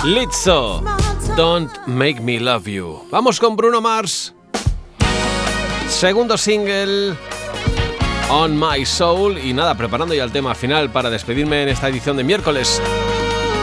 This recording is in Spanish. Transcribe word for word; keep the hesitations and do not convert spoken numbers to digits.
Lizzo, Don't Make Me Love You. Vamos con Bruno Mars. Segundo single, On My Soul. Y nada, preparando ya el tema final para despedirme en esta edición de miércoles.